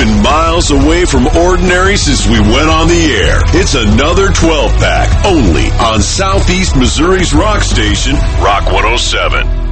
been miles away from ordinary since we went on the air. It's another 12-pack only on Southeast Missouri's rock station, Rock 107.